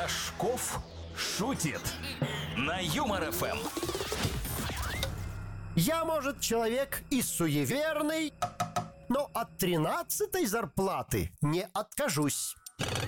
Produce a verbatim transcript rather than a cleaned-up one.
Рожков шутит на Юмор ФМ. Я, может, человек и суеверный, но от тринадцатой зарплаты не откажусь.